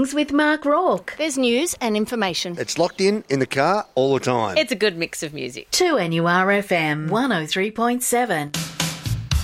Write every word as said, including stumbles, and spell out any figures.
Mornings with Mark Rourke. There's news and information. It's locked in, in the car, all the time. It's a good mix of music. two N U R F M one oh three point seven.